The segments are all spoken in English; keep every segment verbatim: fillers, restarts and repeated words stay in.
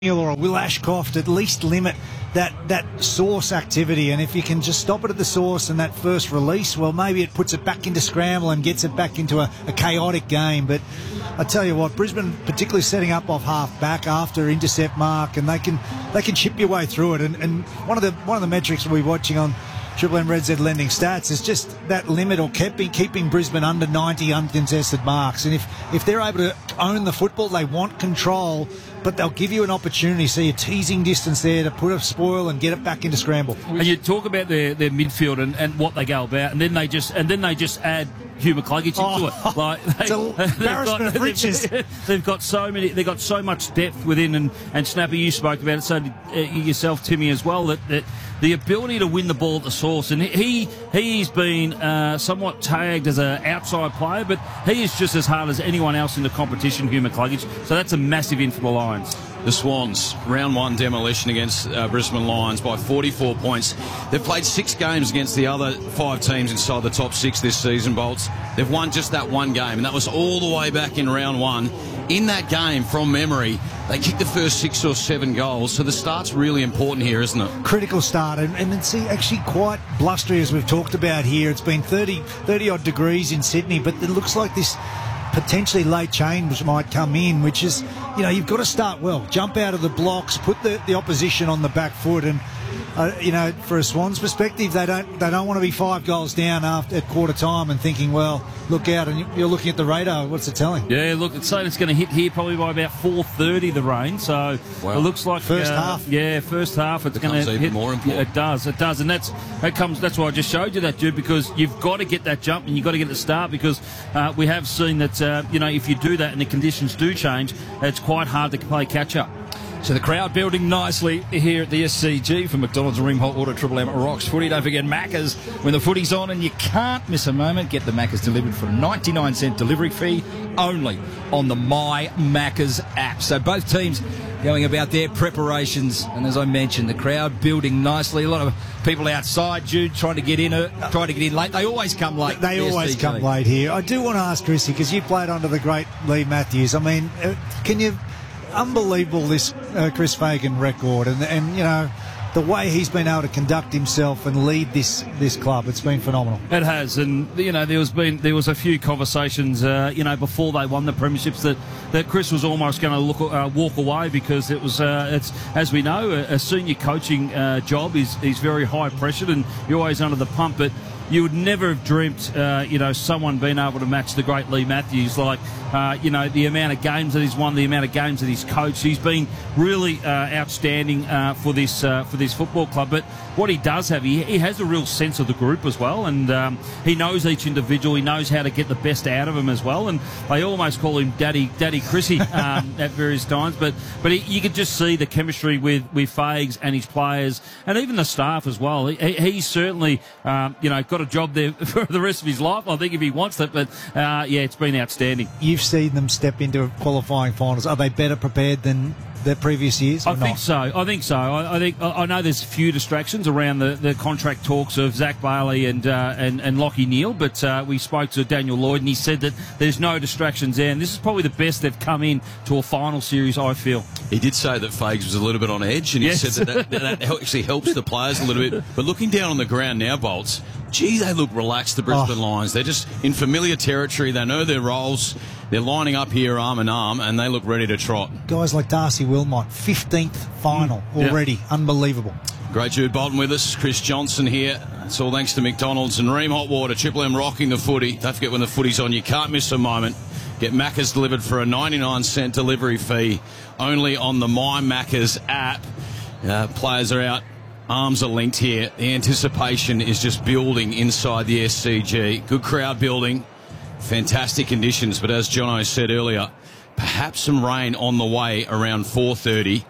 or a Will Ashcroft at least limit that that source activity, and if you can just stop it at the source and that first release, well, maybe it puts it back into scramble and gets it back into a, a chaotic game. But I tell you what, Brisbane particularly setting up off half back after intercept mark, and they can they can chip your way through it. And, and one of the one of the metrics we're watching on Triple M Red Z Lending Stats is just that limit, or keeping keeping Brisbane under ninety uncontested marks. And if if they're able to own the football, they want control, but they'll give you an opportunity. See a teasing distance there to put a spoil and get it back into scramble. And you talk about their, their midfield and, and what they go about, and then they just and then they just add Hugh McCluggage into oh, it. Like they, it's an embarrassment of riches. They've, they've got so many. They've got so much depth within, and and Snappy, you spoke about it. So did uh, yourself, Timmy, as well. That, that the ability to win the ball at the source, and he he's been uh, somewhat tagged as an outside player, but he is just as hard as anyone else in the competition, Hugh McCluggage. So that's a massive in for the Lions. The Swans, round one demolition against uh, Brisbane Lions by forty-four points. They've played six games against the other five teams inside the top six this season, Bolts. They've won just that one game, and that was all the way back in round one. In that game, from memory, they kicked the first six or seven goals, so the start's really important here, isn't it? Critical start, and, and it's actually quite blustery, as we've talked about here. It's been thirty, thirty odd degrees in Sydney, but it looks like this potentially late change might come in, which is, you know, you've got to start well, jump out of the blocks, put the, the opposition on the back foot, and uh, you know, for a Swans perspective, they don't they don't want to be five goals down after at quarter time and thinking, well, look out, and you're looking at the radar. What's it telling? Yeah, look, it's saying it's going to hit here probably by about four thirty, the rain. So wow. It looks like first uh, half. Yeah, first half. It's going to even hit more important. It does, it does, and that's that comes. That's why I just showed you that, dude, because you've got to get that jump and you've got to get the start, because uh, we have seen that uh, you know, if you do that and the conditions do change, it's quite hard to play catch up. So the crowd building nicely here at the S C G for McDonald's Ream Hot Water Triple M Rocks Footy. Don't forget Macca's when the footy's on, and you can't miss a moment. Get the Macca's delivered for a ninety-nine cent delivery fee only on the My Macca's app. So both teams going about their preparations, and as I mentioned, the crowd building nicely. A lot of people outside, Jude, trying to get in, uh, trying to get in late. They always come late. They the always S C G. come late here. I do want to ask Chrissy, because you played under the great Lee Matthews. I mean, uh, can you? Unbelievable, this uh, Chris Fagan record, and and you know the way he's been able to conduct himself and lead this this club. It's been phenomenal. It has, and you know there was been there was a few conversations, uh, you know, before they won the premierships that, that Chris was almost going to look uh, walk away, because it was uh, it's as we know, a, a senior coaching uh, job is is very high pressured, and you're always under the pump, but you would never have dreamt, uh, you know, someone being able to match the great Lee Matthews. Like, uh, you know, the amount of games that he's won, the amount of games that he's coached. He's been really uh, outstanding uh, for this uh, for this football club. But what he does have, he, he has a real sense of the group as well, and um, he knows each individual. He knows how to get the best out of them as well. And they almost call him Daddy Daddy Chrissy um, at various times. But but he, you could just see the chemistry with with Fags and his players, and even the staff as well. He, he's certainly, um, you know, got a job there for the rest of his life, I think, if he wants it. But uh, yeah, it's been outstanding. You've seen them step into qualifying finals. Are they better prepared than the previous years? I or think not? so. I think so. I, I think I know there's a few distractions around the, the contract talks of Zach Bailey and uh, and and Lockie Neal, but uh, we spoke to Daniel Lloyd, and he said that there's no distractions there, and this is probably the best they've come in to a final series, I feel. He did say that Fags was a little bit on edge, and he Yes. said that, that that actually helps the players a little bit. But looking down on the ground now, Bolts, gee, they look relaxed, the Brisbane Oh. Lions. They're just in familiar territory. They know their roles. They're lining up here arm in arm, and they look ready to trot. Guys like Darcy Wilmot, fifteenth final Mm. already. Yeah. Unbelievable. Great Jude Bolton with us, Chris Johnson here. It's all thanks to McDonald's and Ream Hot Water, Triple M rocking the footy. Don't forget, when the footy's on, you can't miss a moment. Get Macca's delivered for a ninety-nine cent delivery fee only on the My Macca's app. Uh, players are out. Arms are linked here. The anticipation is just building inside the S C G. Good crowd building. Fantastic conditions. But as Jono said earlier, perhaps some rain on the way around four thirty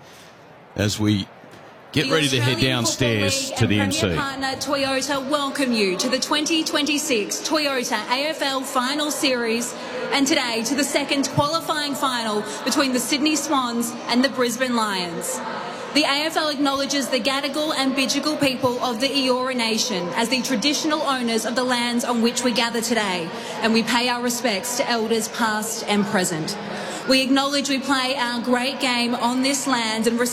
as we get The ready to head Australian downstairs Football to the League M C. and Premier partner Toyota welcome you to the twenty twenty-six Toyota A F L Final Series, and today to the second qualifying final between the Sydney Swans and the Brisbane Lions. The A F L acknowledges the Gadigal and Bidjigal people of the Eora Nation as the traditional owners of the lands on which we gather today, and we pay our respects to elders past and present. We acknowledge we play our great game on this land and